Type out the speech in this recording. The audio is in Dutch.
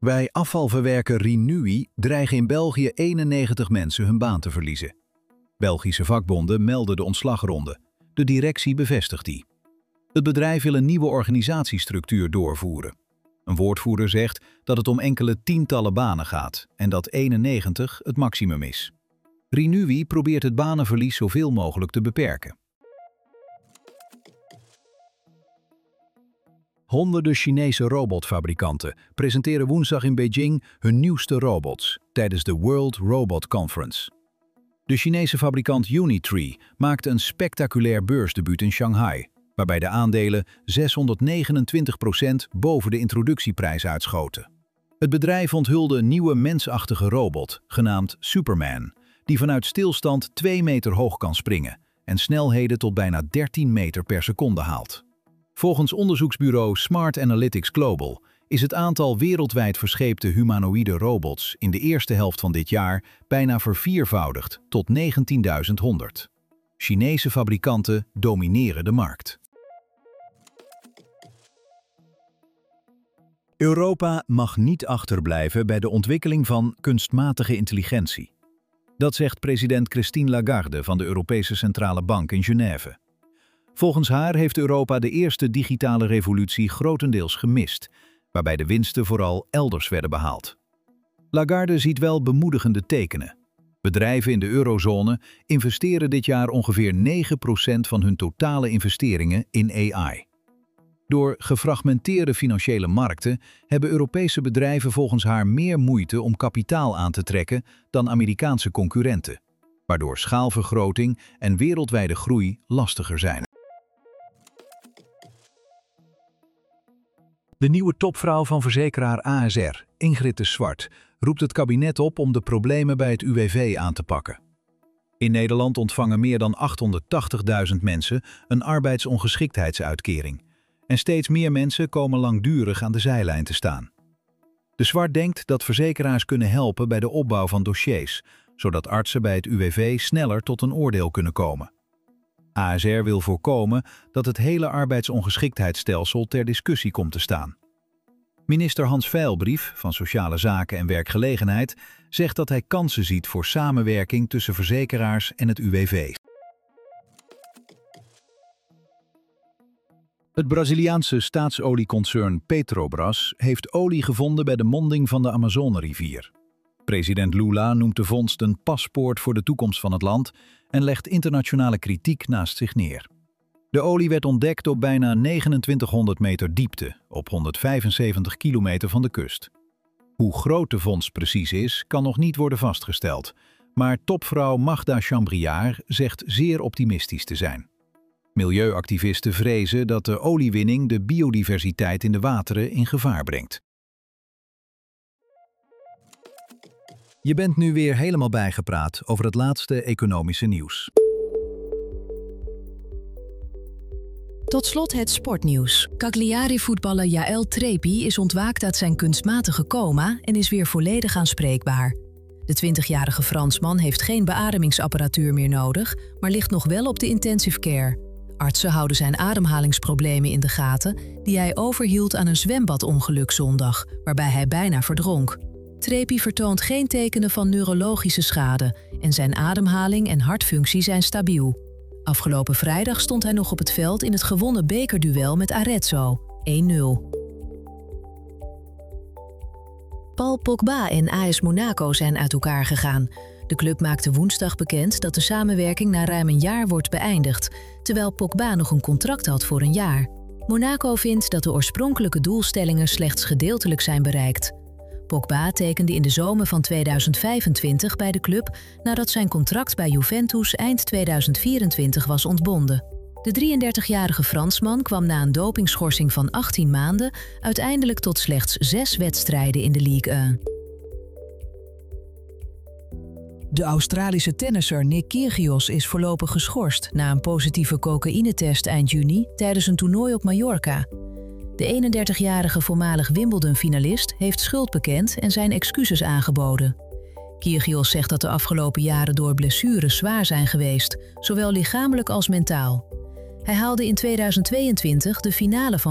Bij afvalverwerker Renewi dreigen in België 91 mensen hun baan te verliezen. Belgische vakbonden melden de ontslagronde. De directie bevestigt die. Het bedrijf wil een nieuwe organisatiestructuur doorvoeren. Een woordvoerder zegt dat het om enkele tientallen banen gaat en dat 91 het maximum is. Renewi probeert het banenverlies zoveel mogelijk te beperken. Honderden Chinese robotfabrikanten presenteren woensdag in Beijing hun nieuwste robots tijdens de World Robot Conference. De Chinese fabrikant Unitree maakte een spectaculair beursdebuut in Shanghai, waarbij de aandelen 629% boven de introductieprijs uitschoten. Het bedrijf onthulde een nieuwe mensachtige robot, genaamd Superman, die vanuit stilstand 2 meter hoog kan springen en snelheden tot bijna 13 meter per seconde haalt. Volgens onderzoeksbureau Smart Analytics Global is het aantal wereldwijd verscheepte humanoïde robots in de eerste helft van dit jaar bijna verviervoudigd tot 19.100. Chinese fabrikanten domineren de markt. Europa mag niet achterblijven bij de ontwikkeling van kunstmatige intelligentie. Dat zegt president Christine Lagarde van de Europese Centrale Bank in Genève. Volgens haar heeft Europa de eerste digitale revolutie grotendeels gemist, waarbij de winsten vooral elders werden behaald. Lagarde ziet wel bemoedigende tekenen. Bedrijven in de eurozone investeren dit jaar ongeveer 9% van hun totale investeringen in AI. Door gefragmenteerde financiële markten hebben Europese bedrijven volgens haar meer moeite om kapitaal aan te trekken dan Amerikaanse concurrenten, waardoor schaalvergroting en wereldwijde groei lastiger zijn. De nieuwe topvrouw van verzekeraar ASR, Ingrid de Swart, roept het kabinet op om de problemen bij het UWV aan te pakken. In Nederland ontvangen meer dan 880.000 mensen een arbeidsongeschiktheidsuitkering. En steeds meer mensen komen langdurig aan de zijlijn te staan. De Swart denkt dat verzekeraars kunnen helpen bij de opbouw van dossiers, zodat artsen bij het UWV sneller tot een oordeel kunnen komen. ASR wil voorkomen dat het hele arbeidsongeschiktheidsstelsel ter discussie komt te staan. Minister Hans Veilbrief van Sociale Zaken en Werkgelegenheid zegt dat hij kansen ziet voor samenwerking tussen verzekeraars en het UWV. Het Braziliaanse staatsolieconcern Petrobras heeft olie gevonden bij de monding van de Amazonerivier. President Lula noemt de vondst een paspoort voor de toekomst van het land en legt internationale kritiek naast zich neer. De olie werd ontdekt op bijna 2900 meter diepte, op 175 kilometer van de kust. Hoe groot de vondst precies is, kan nog niet worden vastgesteld, maar topvrouw Magda Chambriard zegt zeer optimistisch te zijn. Milieuactivisten vrezen dat de oliewinning de biodiversiteit in de wateren in gevaar brengt. Je bent nu weer helemaal bijgepraat over het laatste economische nieuws. Tot slot het sportnieuws. Cagliari-voetballer Jaël Trepi is ontwaakt uit zijn kunstmatige coma en is weer volledig aanspreekbaar. De 20-jarige Fransman heeft geen beademingsapparatuur meer nodig, maar ligt nog wel op de intensive care. Artsen houden zijn ademhalingsproblemen in de gaten, die hij overhield aan een zwembadongeluk zondag, waarbij hij bijna verdronk. Trepi vertoont geen tekenen van neurologische schade en zijn ademhaling en hartfunctie zijn stabiel. Afgelopen vrijdag stond hij nog op het veld in het gewonnen bekerduel met Arezzo, 1-0. Paul Pogba en AS Monaco zijn uit elkaar gegaan. De club maakte woensdag bekend dat de samenwerking na ruim een jaar wordt beëindigd, terwijl Pogba nog een contract had voor een jaar. Monaco vindt dat de oorspronkelijke doelstellingen slechts gedeeltelijk zijn bereikt. Pogba tekende in de zomer van 2025 bij de club nadat zijn contract bij Juventus eind 2024 was ontbonden. De 33-jarige Fransman kwam na een dopingschorsing van 18 maanden uiteindelijk tot slechts 6 wedstrijden in de Ligue 1. De Australische tennisser Nick Kyrgios is voorlopig geschorst na een positieve cocaïnetest eind juni tijdens een toernooi op Mallorca. De 31-jarige voormalig Wimbledon-finalist heeft schuld bekend en zijn excuses aangeboden. Kyrgios zegt dat de afgelopen jaren door blessures zwaar zijn geweest, zowel lichamelijk als mentaal. Hij haalde in 2022 de finale van